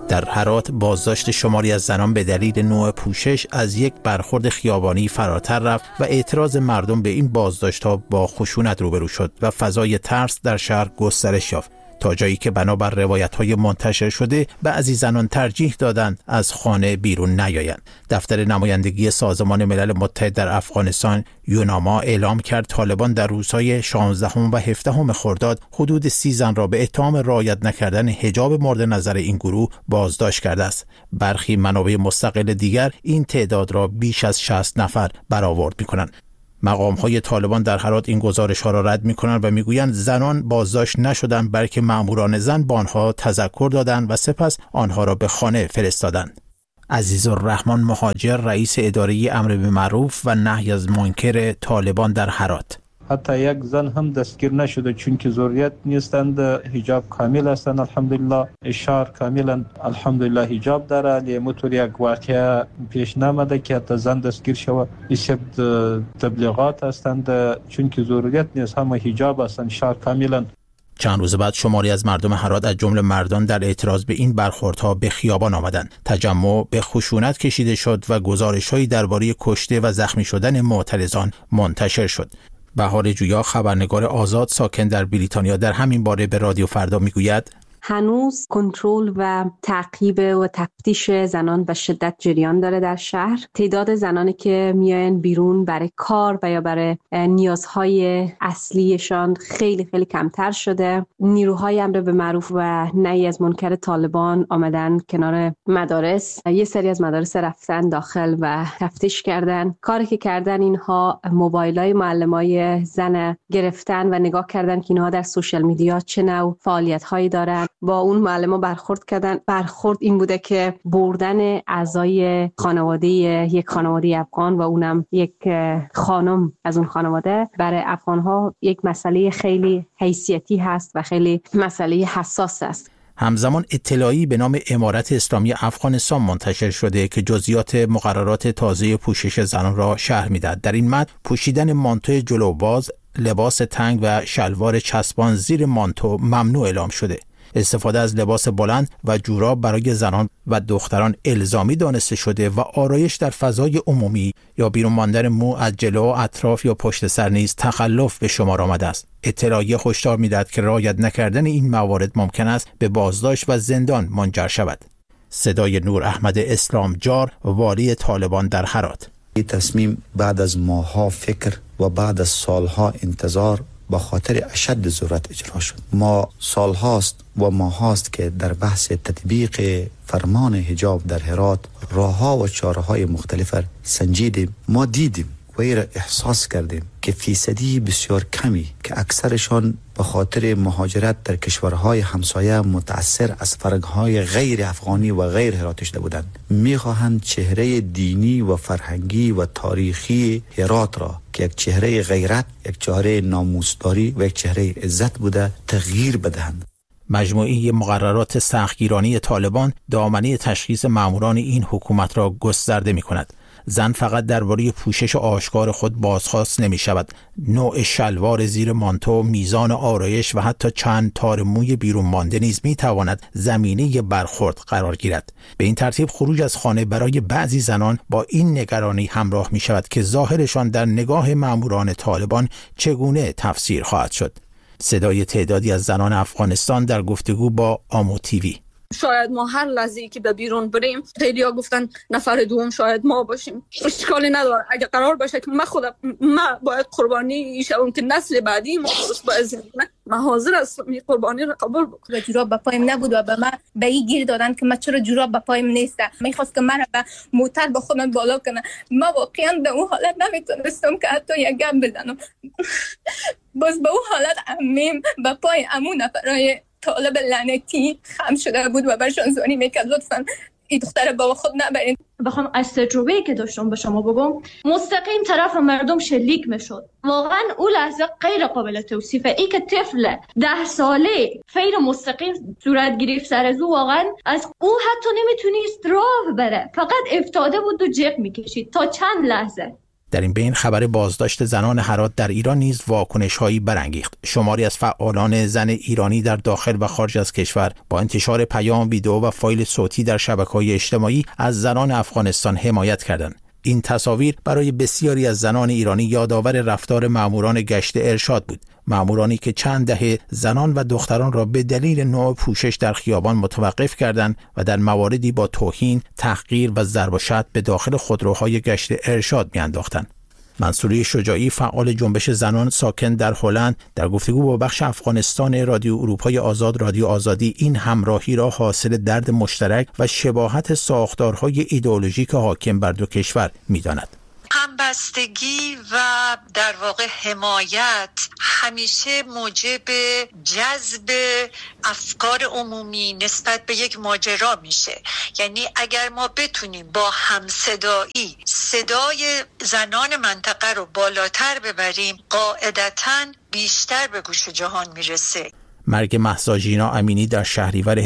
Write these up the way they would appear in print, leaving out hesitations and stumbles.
در هرات بازداشت شماری از زنان به دلیل نوع پوشش از یک برخورد خیابانی فراتر رفت و اعتراض مردم به این بازداشت‌ها با خشونت روبرو شد و فضای ترس در شهر گسترش یافت، تا جایی که بنابر روایت‌های منتشر شده بعضی زنان ترجیح دادند از خانه بیرون نیایند. دفتر نمایندگی سازمان ملل متحد در افغانستان یوناما اعلام کرد طالبان در روزهای 16 و 17 خرداد حدود 30 زن را به اتهام رعایت نکردن حجاب مورد نظر این گروه بازداشت کرده است. برخی منابع مستقل دیگر این تعداد را بیش از 60 نفر برآورد می‌کنند. مقام‌های طالبان در هرات این گزارش‌ها را رد می‌کنند و می‌گویند زنان بازداشت نشدند، بلکه مأموران زن به آنها تذکر دادند و سپس آنها را به خانه فرستادند. عزیزالرحمن مهاجر، رئیس اداره امر بالمعروف و نهی از منکر طالبان در هرات: حتی یک زن هم دستگیر نشده، چون که ضرورت نیستند، حجاب کامل هستند. الحمدلله شهر کاملا الحمدلله حجاب داره. لیموتور یک واقعه پیش نامده که حتی زن دستگیر شود. این تبلیغات هستند، چون که ضرورت نیست، همه حجاب هستند. شهر کاملا. چند روز بعد شماری از مردم هرات از جمله مردان در اعتراض به این برخوردها به خیابان آمدند. تجمع به خشونت کشیده شد و گزارش‌هایی درباره کشته و زخمی شدن معترضان منتشر شد. بهار جویا، خبرنگار آزاد ساکن در بریتانیا، در همین باره به رادیو فردا میگوید: هنوز کنترل و تعقیب و تفتیش زنان به شدت جریان داره در شهر. تعداد زنانی که میاین بیرون برای کار و یا برای نیازهای اصلیشان خیلی خیلی کمتر شده. نیروهای امر بالمعروف و نهی از منکر طالبان آمدن کنار مدارس، یه سری از مدارس رفتن داخل و تفتیش کردن. کاری که کردن اینها موبایلای معلمای زن گرفتن و نگاه کردن که اینها در سوشال میدیا چه نوع فعالیت‌هایی دارن. با اون معلم برخورد کردن. برخورد این بوده که بردن اعضای خانواده یک خانواده افغان و اونم یک خانم از اون خانواده برای افغان‌ها یک مسئله خیلی حیثیتی هست و خیلی مسئله حساس است. همزمان اطلاعی به نام امارت اسلامی افغانستان منتشر شده که جزئیات مقررات تازه پوشش زنان را شرح می‌دهد. در این متن پوشیدن مانتو جلوباز، لباس تنگ و شلوار چسبان زیر مانتو ممنوع اعلام شده. استفاده از لباس بلند و جوراب برای زنان و دختران الزامی دانسته شده و آرایش در فضای عمومی یا بیرون ماندن مو از جلو، اطراف یا پشت سر نیز تخلف به شمار آمده است. اطلاعیه هشدار می‌دهد که رعایت نکردن این موارد ممکن است به بازداشت و زندان منجر شود. صدای نور احمد اسلامجار، والی طالبان در هرات: این تصمیم بعد از ماه‌ها فکر و بعد از سالها انتظار با خاطر اشد ضرورت اجرا شد. ما سالهاست و ماهاست که در بحث تطبیق فرمان حجاب در هرات راه‌ها و چاره‌های مختلف سنجیدیم. ما دیدیم و این را احساس کردیم که فیصدی بسیار کمی که اکثرشان به خاطر مهاجرت در کشورهای همسایه متأثر از فرهنگ‌های غیر افغانی و غیر هراتی شده بودند، می‌خواهند چهره دینی و فرهنگی و تاریخی هرات را که یک چهره غیرت، یک چهره ناموسداری و یک چهره عزت بوده تغییر بدهند. مجموعه مقررات سختگیرانه طالبان دامنه تشخیص ماموران این حکومت را گسترده می‌کند. زن فقط درباره پوشش آشکار خود بازخواست نمی شود. نوع شلوار زیر مانتو، میزان آرایش و حتی چند تار موی بیرون مانده نیز می تواند زمینه برخورد قرار گیرد. به این ترتیب خروج از خانه برای بعضی زنان با این نگرانی همراه می شود که ظاهرشان در نگاه ماموران طالبان چگونه تفسیر خواهد شد. صدای تعدادی از زنان افغانستان در گفتگو با آمو تیوی: شاید ما هر لحظه‌ای که به بیرون بریم، خیلی‌ها گفتن نفر دوم شاید ما باشیم. اشکالی نداره اگه قرار باشه که ما باید قربانی شوم که نسل بعدی ما درست باید زندگی کنه، من حاضر هستم این قربانی رو قبول بکنم. جوراب به پایم نبود و به من به این گیر دادن که من چرا جوراب به پایم نیست. می‌خواست که من به موتر به خودم بالا کنه. ما واقعا به اون حالت نمیتونستم که حتی یک گپ بزنم. باز به اون حالت عمیم به پای عمو نفرای طالب لعنتی خم شده بود و برشان زانی میکرد لطفاً این دختر با خود نبرید. بخوام از تجربه‌ای که داشتم به شما بگم، مستقیم طرف مردم شلیک میشد. واقعا اون لحظه غیر قابل توصیفه. ای که طفل 10 ساله فیر مستقیم صورت گرفت سر از او، واقعا از او حتی نمیتونست راه بره، فقط افتاده بود و جیغ میکشید تا چند لحظه. در این بین خبر بازداشت زنان هرات در ایران نیز واکنش‌هایی برانگیخت. شماری از فعالان زن ایرانی در داخل و خارج از کشور با انتشار پیام، ویدئو و فایل صوتی در شبکه‌های اجتماعی از زنان افغانستان حمایت کردند. این تصاویر برای بسیاری از زنان ایرانی یادآور رفتار ماموران گشت ارشاد بود. مامورانی که چند دهه زنان و دختران را به دلیل نوع پوشش در خیابان متوقف کردند و در مواردی با توهین، تحقیر و ضرب و شتم به داخل خودروهای گشت ارشاد می‌انداختند. منصوری شجاعی، فعال جنبش زنان ساکن در هلند، در گفتگو با بخش افغانستان رادیو اروپای آزاد رادیو آزادی این همراهی را حاصل درد مشترک و شباهت ساختارهای ایدئولوژیک حاکم بر دو کشور می‌داند. همبستگی و در واقع حمایت همیشه موجب جذب افکار عمومی نسبت به یک ماجرا میشه. یعنی اگر ما بتونیم با همصدایی صدای زنان منطقه رو بالاتر ببریم، قاعدتاً بیشتر به گوش جهان میرسه. مرگ مهسا ژینا امینی در شهریور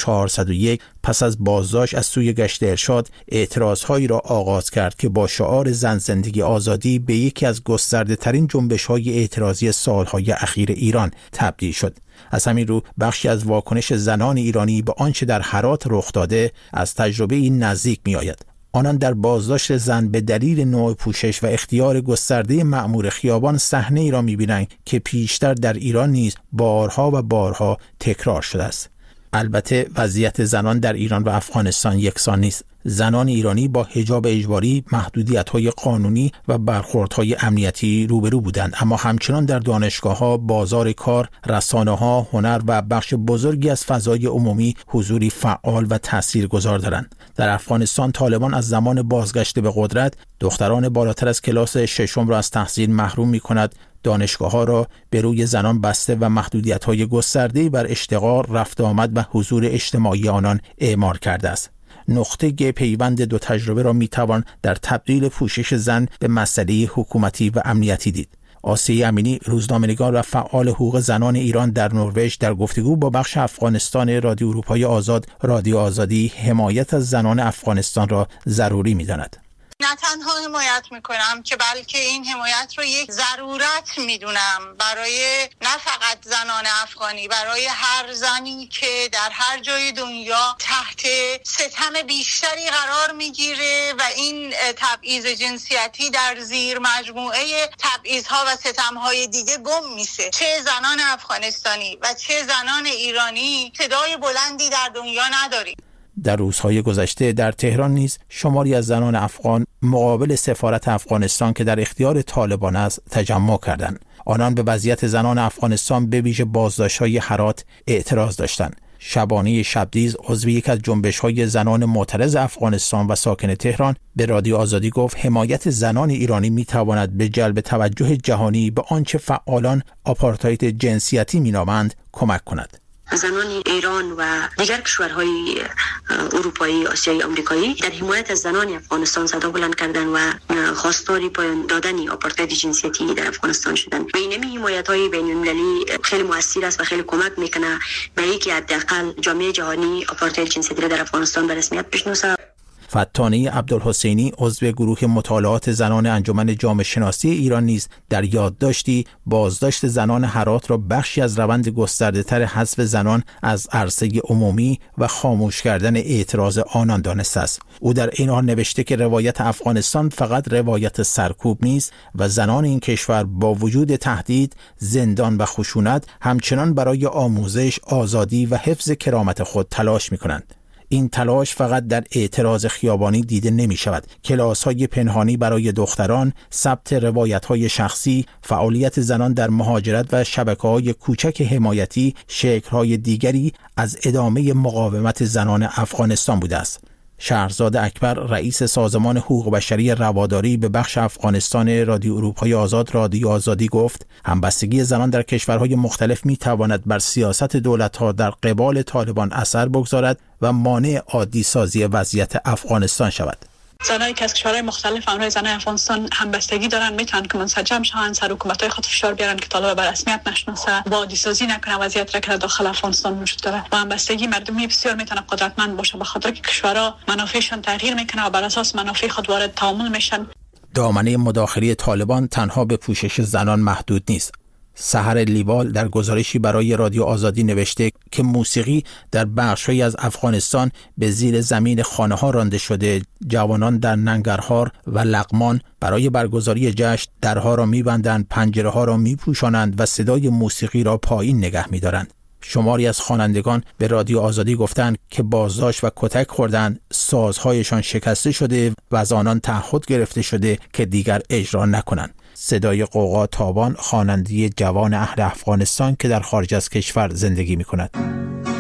1401 پس از بازداشت از سوی گشت ارشاد اعتراضهایی را آغاز کرد که با شعار زن زندگی آزادی به یکی از گسترده ترین جنبش‌های اعتراضی سالهای اخیر ایران تبدیل شد. از همین رو بخشی از واکنش زنان ایرانی به آنچه در هرات رخ داده از تجربه این نزدیک می‌آید. آنان در بازداشت زن به دلیل نوع پوشش و اختیار گسترده مأمور خیابان صحنه ای را می‌بینند که پیشتر در ایران نیز بارها و بارها تکرار شده است. البته وضعیت زنان در ایران و افغانستان یکسان نیست. زنان ایرانی با حجاب اجباری، محدودیت‌های قانونی و برخوردهای امنیتی روبرو بودند، اما همچنان در دانشگاه‌ها، بازار کار، رسانه‌ها، هنر و بخش بزرگی از فضای عمومی حضوری فعال و تاثیرگذار دارند. در افغانستان طالبان از زمان بازگشت به قدرت دختران بالاتر از کلاس ششم را از تحصیل محروم می‌کند، دانشگاه‌ها را به روی زنان بسته و محدودیت‌های گسترده‌ای بر اشتغال، رفت آمد و حضور اجتماعی آنان اعمال کرده است. نقطه پیوند دو تجربه را میتوان در تبدیل پوشش زن به مسئله حکومتی و امنیتی دید. آسیه امینی، روزنامه‌نگار و فعال حقوق زنان ایران در نروژ، در گفتگو با بخش افغانستان رادیو اروپای آزاد رادیو آزادی حمایت از زنان افغانستان را ضروری می‌داند. نه تنها حمایت میکنم که بلکه این حمایت رو یک ضرورت میدونم برای نه فقط زنان افغانی، برای هر زنی که در هر جای دنیا تحت ستم بیشتری قرار میگیره و این تبعیض جنسیتی در زیر مجموعه تبعیض‌ها و ستم‌های دیگه گم میشه. چه زنان افغانستانی و چه زنان ایرانی صدای بلندی در دنیا نداریم. در روزهای گذشته در تهران نیز شماری از زنان افغان مقابل سفارت افغانستان که در اختیار طالبان است تجمع کردند. آنان به وضعیت زنان افغانستان به ویژه بازداشت‌های هرات اعتراض داشتند. شبانه شبدیز، عضو یک از جنبش‌های زنان معترض افغانستان و ساکن تهران، به رادیو آزادی گفت حمایت زنان ایرانی می‌تواند به جلب توجه جهانی به آنچه فعالان آپارتاید جنسیتی می‌نامند کمک کند. زنان ایران و دیگر کشورهای اروپایی، آسیایی، آمریکایی در حمایت از زنان افغانستان صدا بلند کردند و خواستار پایان دادن آپارتاید جنسیتی در افغانستان شدند. و این حمایت‌های بین‌المللی خیلی موثر است و خیلی کمک می‌کنه به اینکه حداقل جامعه جهانی آپارتاید جنسیتی را در افغانستان به رسمیت بشناسه. فتانی عبدالحسینی، عضو گروه مطالعات زنان انجمن جامعه شناسی ایران نیز در یادداشتی بازداشت زنان هرات را بخشی از روند گسترده‌تر حذف زنان از عرصه عمومی و خاموش کردن اعتراض آنان دانسته است. او در این حال نوشته که روایت افغانستان فقط روایت سرکوب نیست و زنان این کشور با وجود تهدید، زندان و خشونت همچنان برای آموزش، آزادی و حفظ کرامت خود تلاش می‌کنند. این تلاش فقط در اعتراض خیابانی دیده نمی شود. کلاس‌های پنهانی برای دختران، ثبت روایت‌های شخصی، فعالیت زنان در مهاجرت و شبکه‌های کوچک حمایتی شکل‌های دیگری از ادامه مقاومت زنان افغانستان بوده است. شهرزاد اکبر، رئیس سازمان حقوق بشری رواداری به بخش افغانستان رادیو اروپای آزاد رادیو آزادی گفت همبستگی زنان در کشورهای مختلف می‌تواند بر سیاست دولت‌ها در قبال طالبان اثر بگذارد و مانع عادی سازی وضعیت افغانستان شود. زنایی که از کشورهای مختلف همراه زنای افغانستان همبستگی دارن میتونن که منسجم شوند، سر حکومت‌های خود فشار بیارن که طالب به رسمیت نشناسه و عادی سازی نکنه وضعیت را که داخل افغانستان وجود داره. و همبستگی مردمی بسیار میتونه قدرتمند باشه به خاطر که کشورها منافعشون تغییر میکنه و بر اساس منافع خود وارد تعامل میشن. دامنه مداخله طالبان تنها به پوشش زنان محدود نیست. سحر لیوال در گزارشی برای رادیو آزادی نوشته که موسیقی در بخش‌هایی از افغانستان به زیر زمین خانه‌ها رانده شده. جوانان در ننگرهار و لغمان برای برگزاری جشن درها را می‌بندند، پنجره‌ها را می‌پوشانند و صدای موسیقی را پایین نگه می‌دارند. شماری از خوانندگان به رادیو آزادی گفتند که بازداشت و کتک خوردند، سازهایشان شکسته شده و از آنان تعهد گرفته شده که دیگر اجرا نکنند. صدای قوقا تابان، خواننده جوان اهل افغانستان که در خارج از کشور زندگی می‌کند.